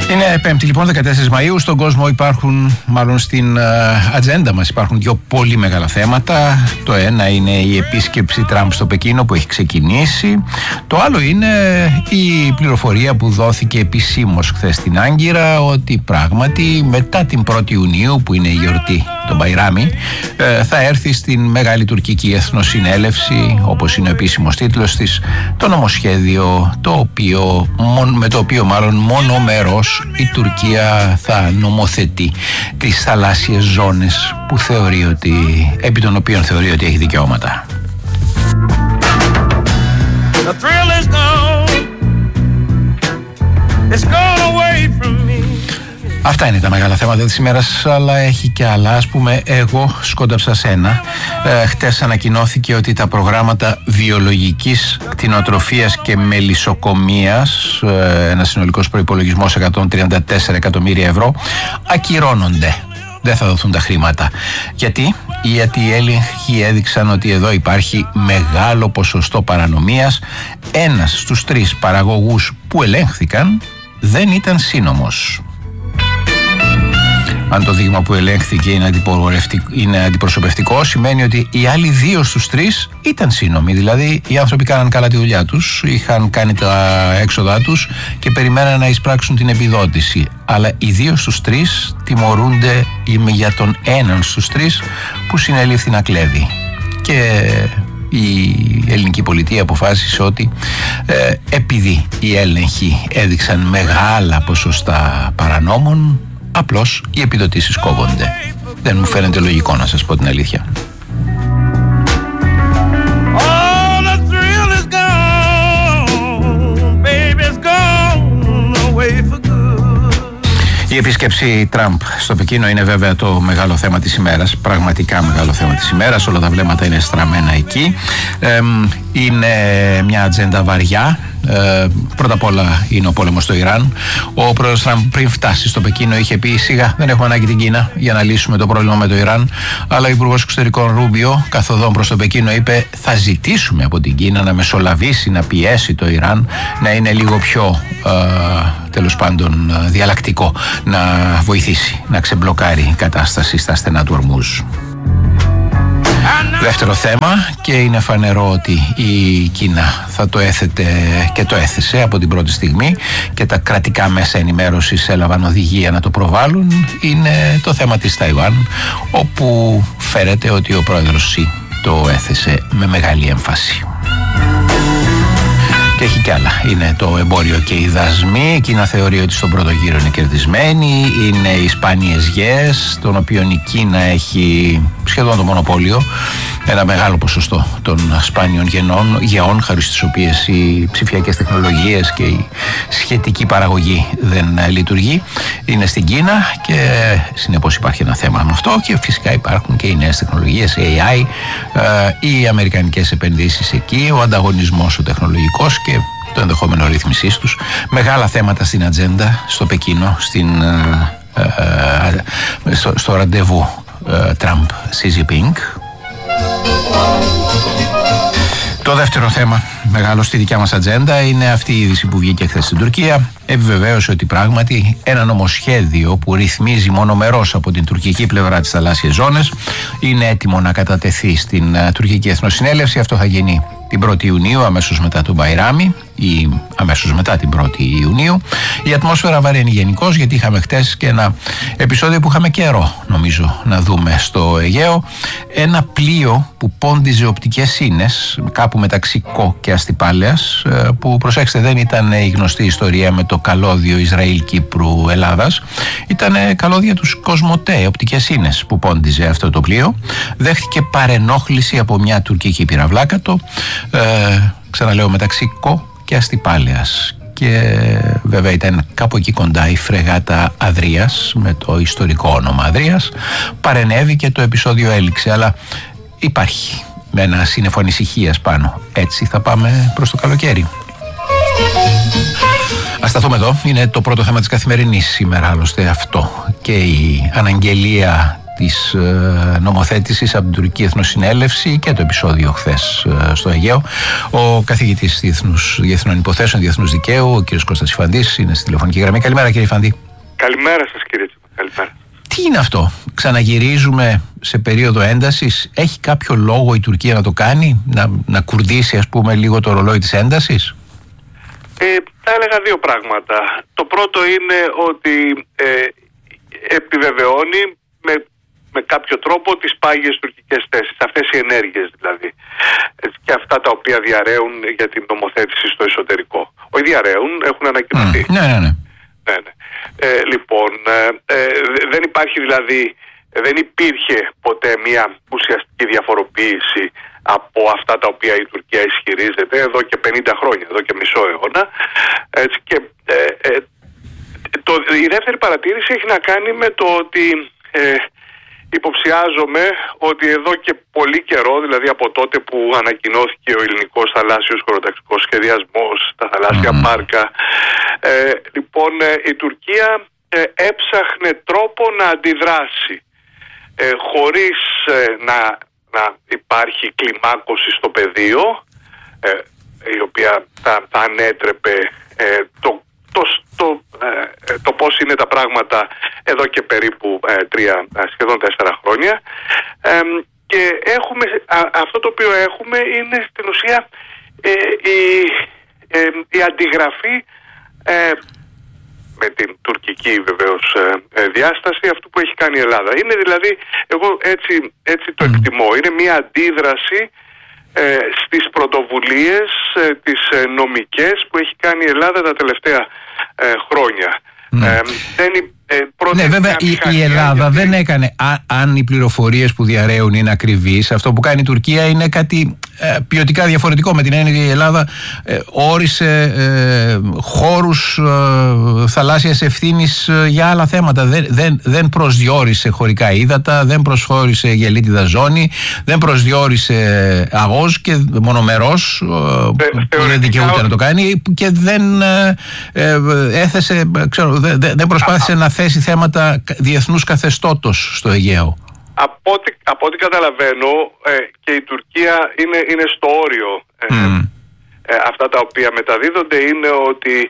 Είναι Πέμπτη λοιπόν, 14 Μαΐου. Στον κόσμο υπάρχουν, μάλλον στην ατζέντα μας υπάρχουν δύο πολύ μεγάλα θέματα. Το ένα είναι η επίσκεψη Τραμπ στο Πεκίνο που έχει ξεκινήσει. Το άλλο είναι η πληροφορία που δόθηκε επισήμως χθες στην Άγκυρα ότι πράγματι μετά την 1η Ιουνίου, που είναι η γιορτή των Μπαϊράμι, θα έρθει στην Μεγάλη Τουρκική Εθνοσυνέλευση, όπως είναι ο επίσημος τίτλος της, το νομοσχέδιο με το οποίο μάλλον μονομερός η Τουρκία θα νομοθετεί τις θαλάσσιες ζώνες που επί των οποίων θεωρεί ότι έχει δικαιώματα. Αυτά είναι τα μεγάλα θέματα της ημέρας, αλλά έχει και άλλα. Ας πούμε, εγώ σκόνταψα σένα. Χτες ανακοινώθηκε ότι τα προγράμματα βιολογικής κτηνοτροφίας και μελισσοκομείας, ένα συνολικός προϋπολογισμός 134 εκατομμύρια ευρώ, ακυρώνονται. Δεν θα δοθούν τα χρήματα. Γιατί οι έλεγχοι έδειξαν ότι εδώ υπάρχει μεγάλο ποσοστό παρανομίας. Ένας στους 3 παραγωγούς που ελέγχθηκαν δεν ήταν σύνομος. Αν το δείγμα που ελέγχθηκε είναι αντιπροσωπευτικό, σημαίνει ότι οι άλλοι 2 στους 3 ήταν σύνομοι. Δηλαδή οι άνθρωποι κάναν καλά τη δουλειά τους, είχαν κάνει τα έξοδά τους και περιμέναν να εισπράξουν την επιδότηση. Αλλά οι 2 στους 3 τιμωρούνται για τον 1 στους 3 που συνελήφθη να κλέβει. Και η ελληνική πολιτεία αποφάσισε ότι επειδή οι έλεγχοι έδειξαν μεγάλα ποσοστά παρανόμων, απλώς οι επιδοτήσεις κόβονται. Δεν μου φαίνεται λογικό, να σας πω την αλήθεια. Η επίσκεψη Τραμπ στο Πεκίνο είναι βέβαια το μεγάλο θέμα της ημέρας, πραγματικά μεγάλο θέμα της ημέρας, όλα τα βλέμματα είναι στραμμένα εκεί. Είναι μια ατζέντα βαριά. Πρώτα απ' όλα είναι ο πόλεμος στο Ιράν. Ο πρόεδρος Τραμπ πριν φτάσει στο Πεκίνο είχε πει: σιγά, δεν έχουμε ανάγκη την Κίνα για να λύσουμε το πρόβλημα με το Ιράν. Αλλά ο υπουργός εξωτερικών Ρούμπιο, καθοδόν προς το Πεκίνο, είπε: θα ζητήσουμε από την Κίνα να μεσολαβήσει, να πιέσει το Ιράν, να είναι λίγο πιο τέλος πάντων διαλλακτικό, να βοηθήσει να ξεμπλοκάρει η κατάσταση στα στενά του Ορμούζ. Δεύτερο θέμα, και είναι φανερό ότι η Κίνα θα το έθετε και το έθεσε από την πρώτη στιγμή και τα κρατικά μέσα ενημέρωσης έλαβαν οδηγία να το προβάλλουν, είναι το θέμα της Ταϊβάν, όπου φέρεται ότι ο πρόεδρος Σι το έθεσε με μεγάλη έμφαση. Και έχει κι άλλα. Είναι το εμπόριο και οι δασμοί. Η Κίνα θεωρεί ότι στον πρώτο γύρο είναι κερδισμένη. Είναι οι σπάνιες γέες, των οποίων η Κίνα έχει σχεδόν το μονοπόλιο. Ένα μεγάλο ποσοστό των σπάνιων γεών, χάρη στις οποίες οι ψηφιακές τεχνολογίες και η σχετική παραγωγή δεν λειτουργεί, είναι στην Κίνα και συνεπώς υπάρχει ένα θέμα με αυτό. Και φυσικά υπάρχουν και οι νέες τεχνολογίες, AI, οι αμερικανικές επενδύσεις εκεί, ο ανταγωνισμός ο τεχνολογικός και το ενδεχόμενο ρύθμισής τους. Μεγάλα θέματα στην ατζέντα στο Πεκίνο, στο ραντεβού Τραμπ-Xi Jinping. Το δεύτερο θέμα μεγάλο στη δικιά μας ατζέντα είναι αυτή η είδηση που βγήκε χθες στην Τουρκία. Επιβεβαίωσε ότι πράγματι ένα νομοσχέδιο που ρυθμίζει μονομερώς από την τουρκική πλευρά τις θαλάσσιες ζώνες είναι έτοιμο να κατατεθεί στην τουρκική Εθνοσυνέλευση. Αυτό θα γίνει την 1η Ιουνίου, αμέσως μετά τον Μπαϊράμι ή αμέσως μετά την 1η Ιουνίου. Η ατμόσφαιρα βαραίνει γενικώς, γιατί είχαμε χτες και ένα επεισόδιο που είχαμε καιρό νομίζω να δούμε στο Αιγαίο. Ένα πλοίο που πόντιζε οπτικές ίνες κάπου μεταξύ Κο και Αστυπάλαιας, που προσέξτε δεν ήταν η γνωστή ιστορία με το καλώδιο Ισραήλ-Κύπρου-Ελλάδας. Ήταν καλώδια του Κοσμοτέ, οπτικές ίνες που πόντιζε αυτό το πλοίο. Δέχτηκε παρενόχληση από μια τουρκική πυραυλάκατο, ξαναλέω μεταξύ Κο και Αστυπάλαιας. Και βέβαια ήταν κάπου εκεί κοντά η φρεγάτα Αδρίας με το ιστορικό όνομα Αδρίας. Παρενέβη και το επεισόδιο έληξε, αλλά υπάρχει με ένα σύννεφο ανησυχίας πάνω. Έτσι θα πάμε προς το καλοκαίρι. Ας σταθούμε εδώ. Είναι το πρώτο θέμα της καθημερινής σήμερα άλλωστε αυτό, και η αναγγελία της νομοθέτησης από την Τουρκική Εθνοσυνέλευση και το επεισόδιο χθες στο Αιγαίο. Ο καθηγητής διεθνών υποθέσεων, διεθνούς δικαίου, ο κ. Κώστας Ιφαντής, είναι στη τηλεφωνική γραμμή. Καλημέρα, κύριε Ιφαντή. Καλημέρα σας, κύριε Τσίπρα. Καλημέρα. Τι είναι αυτό, ξαναγυρίζουμε σε περίοδο έντασης? Έχει κάποιο λόγο η Τουρκία να το κάνει, να κουρδίσει ας πούμε λίγο το ρολόι της έντασης? Θα έλεγα δύο πράγματα. Το πρώτο είναι ότι επιβεβαιώνει με κάποιο τρόπο τις πάγιες τουρκικές θέσεις, αυτές οι ενέργειες δηλαδή, και αυτά τα οποία διαρρέουν για την νομοθέτηση στο εσωτερικό. Όχι διαρρέουν, έχουν ανακοινωθεί. Ναι. Λοιπόν, δεν υπάρχει δηλαδή, δεν υπήρχε ποτέ μια ουσιαστική διαφοροποίηση από αυτά τα οποία η Τουρκία ισχυρίζεται εδώ και 50 χρόνια, εδώ και μισό αιώνα. Έτσι, και η δεύτερη παρατήρηση έχει να κάνει με το ότι υποψιάζομαι ότι εδώ και πολύ καιρό, δηλαδή από τότε που ανακοινώθηκε ο ελληνικός θαλάσσιος χωροταξικός σχεδιασμός, τα θαλάσσια πάρκα, λοιπόν η Τουρκία έψαχνε τρόπο να αντιδράσει χωρίς να υπάρχει κλιμάκωση στο πεδίο, η οποία θα ανέτρεπε το πώς είναι τα πράγματα εδώ και περίπου σχεδόν 4 χρόνια, και αυτό το οποίο έχουμε είναι στην ουσία η αντιγραφή με την τουρκική βεβαίως διάσταση αυτού που έχει κάνει η Ελλάδα. Είναι δηλαδή, εγώ έτσι το εκτιμώ, είναι μια αντίδραση στις πρωτοβουλίες τις νομικές που έχει κάνει η Ελλάδα τα τελευταία χρόνια. Ναι, βέβαια η Ελλάδα δεν έκανε, αν οι πληροφορίες που διαρρέουν είναι ακριβείς, αυτό που κάνει η Τουρκία είναι κάτι ποιοτικά διαφορετικό, με την έννοια ότι η Ελλάδα όρισε χώρους θαλάσσιας ευθύνης για άλλα θέματα. Δεν προσδιορίσε χωρικά ύδατα, δεν προσχώρησε γελίτιδα ζώνη, δεν προσδιορίσε αγός και μονομερός που δεν δικαιούται να το κάνει, και δεν έθεσε, δεν προσπάθησε να θέσει θέματα διεθνούς καθεστώτος στο Αιγαίο. Από ό,τι καταλαβαίνω, και η Τουρκία είναι στο όριο. Αυτά τα οποία μεταδίδονται είναι ότι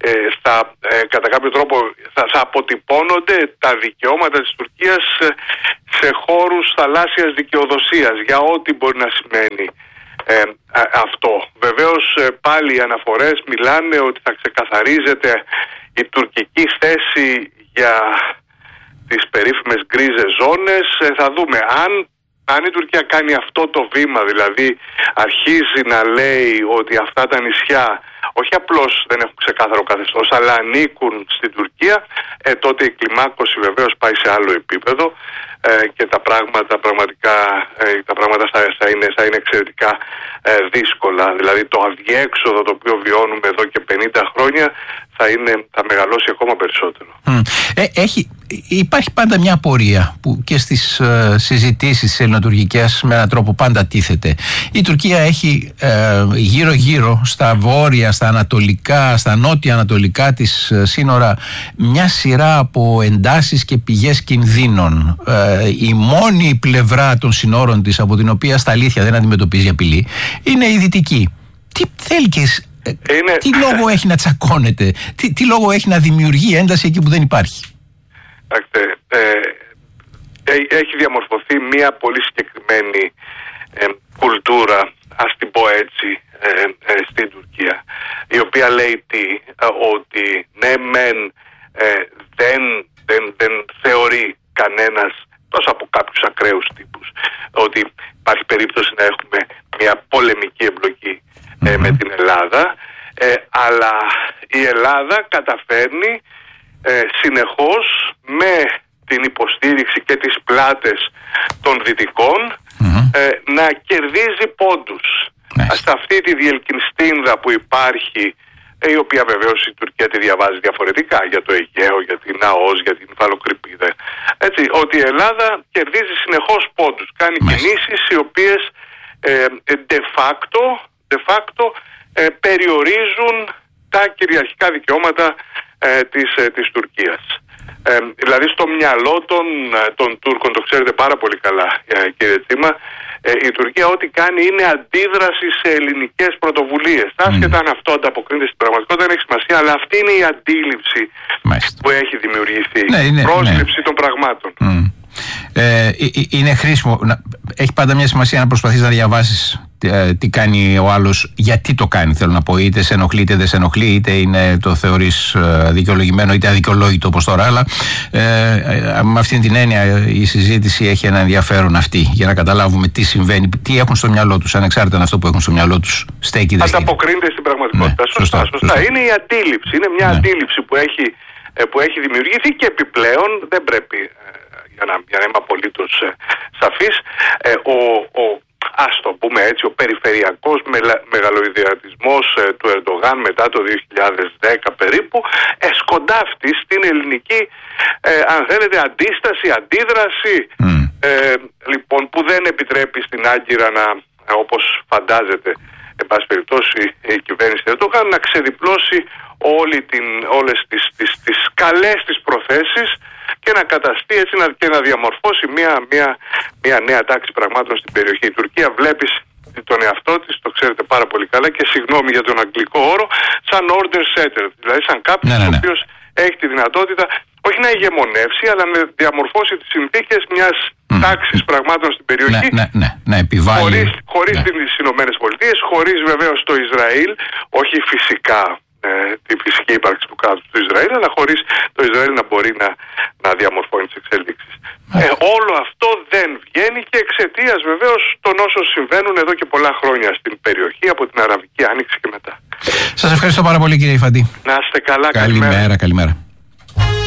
κατά κάποιο τρόπο θα αποτυπώνονται τα δικαιώματα της Τουρκίας σε χώρους θαλάσσιας δικαιοδοσίας, για ό,τι μπορεί να σημαίνει αυτό. Βεβαίως πάλι οι αναφορές μιλάνε ότι θα ξεκαθαρίζεται η τουρκική θέση για τις περίφημες γκρίζες ζώνες. Θα δούμε αν η Τουρκία κάνει αυτό το βήμα, δηλαδή αρχίζει να λέει ότι αυτά τα νησιά όχι απλώς δεν έχουν ξεκάθαρο καθεστώς, αλλά ανήκουν στην Τουρκία, τότε η κλιμάκωση βεβαίως πάει σε άλλο επίπεδο, και τα πράγματα πραγματικά θα είναι εξαιρετικά δύσκολα. Δηλαδή το αδιέξοδο το οποίο βιώνουμε εδώ και 50 χρόνια θα μεγαλώσει ακόμα περισσότερο. Υπάρχει πάντα μια απορία που και στις συζητήσεις ελληνοτουρκικές με έναν τρόπο πάντα τίθεται. Η Τουρκία έχει γύρω-γύρω στα βόρεια, στα ανατολικά, στα νότια-ανατολικά της σύνορα μια σειρά από εντάσεις και πηγές κινδύνων. Η μόνη πλευρά των συνόρων της από την οποία στα αλήθεια δεν αντιμετωπίζει απειλή είναι η δυτική. Τι θέλει και τι λόγο έχει να τσακώνεται, τι λόγο έχει να δημιουργεί ένταση εκεί που δεν υπάρχει? Έχει διαμορφωθεί μια πολύ συγκεκριμένη κουλτούρα, ας την πω έτσι, στην Τουρκία, η οποία λέει ότι ναι μεν δεν θεωρεί κανένας, τόσο από κάποιους ακραίους τύπους, ότι υπάρχει περίπτωση να έχουμε μια πολεμική εμπλοκή με την Ελλάδα, αλλά η Ελλάδα καταφέρνει συνεχώς με την υποστήριξη και τις πλάτες των δυτικών να κερδίζει πόντους. Σε αυτή τη διελκυνστίνδα που υπάρχει, η οποία βεβαίως η Τουρκία τη διαβάζει διαφορετικά, για το Αιγαίο, για την ΑΟΣ, για την υφαλοκρηπίδα, έτσι, ότι η Ελλάδα κερδίζει συνεχώς πόντους, κάνει κινήσεις οι οποίες de facto περιορίζουν τα κυριαρχικά δικαιώματα της Τουρκίας. Δηλαδή στο μυαλό των Τούρκων, το ξέρετε πάρα πολύ καλά κύριε Τσίμα, η Τουρκία ό,τι κάνει είναι αντίδραση σε ελληνικές πρωτοβουλίες. Άσχετα αν αυτό ανταποκρίνεται στην πραγματικότητα δεν έχει σημασία, αλλά αυτή είναι η αντίληψη που έχει δημιουργηθεί. Πρόσληψη των πραγμάτων. Είναι χρήσιμο. Έχει πάντα μια σημασία να προσπαθείς να διαβάσεις τι κάνει ο άλλος, γιατί το κάνει, θέλω να πω. Είτε σε ενοχλεί είτε δεν σε ενοχλεί, είτε το θεωρείς δικαιολογημένο είτε αδικαιολόγητο όπως τώρα. Αλλά με αυτήν την έννοια η συζήτηση έχει ένα ενδιαφέρον αυτή, για να καταλάβουμε τι συμβαίνει, τι έχουν στο μυαλό τους, ανεξάρτητα από αυτό που έχουν στο μυαλό τους, στέκει δεν στέκει. Ανταποκρίνεται στην πραγματικότητα. Ναι, σωστά. Είναι η αντίληψη. Είναι μια αντίληψη που έχει δημιουργηθεί και επιπλέον δεν πρέπει. Για να είμαι απολύτως σαφής, ας το πούμε έτσι, ο περιφερειακός μεγαλοειδιατισμός του Ερντογάν μετά το 2010 περίπου σκοντάφτει στην ελληνική, αν θέλετε, αντίσταση, αντίδραση, λοιπόν, που δεν επιτρέπει στην Άγκυρα να, όπως φαντάζεται, εν πάση περιπτώσει, η κυβέρνηση Ερντογάν να ξεδιπλώσει όλες τις καλές της προθέσεις και να καταστεί έτσι και να διαμορφώσει μια νέα τάξη πραγμάτων στην περιοχή. Η Τουρκία βλέπει τον εαυτό της, το ξέρετε πάρα πολύ καλά, και συγγνώμη για τον αγγλικό όρο, σαν order setter, δηλαδή σαν κάποιος ο οποίος έχει τη δυνατότητα όχι να ηγεμονεύσει, αλλά να διαμορφώσει τις συνθήκες μιας τάξης πραγμάτων στην περιοχή, να επιβάλλει χωρίς τις Ηνωμένες Πολιτείες, χωρίς βεβαίως το Ισραήλ, όχι φυσικά τη φυσική ύπαρξη του κράτους του Ισραήλ, αλλά χωρίς το Ισραήλ να μπορεί να διαμορφώνει τις εξελίξεις. Όλο αυτό δεν βγαίνει και εξαιτίας βεβαίως των όσων συμβαίνουν εδώ και πολλά χρόνια στην περιοχή, από την Αραβική Άνοιξη και μετά. Σας ευχαριστώ πάρα πολύ κύριε Ιφαντή. Να είστε καλά. Καλημέρα.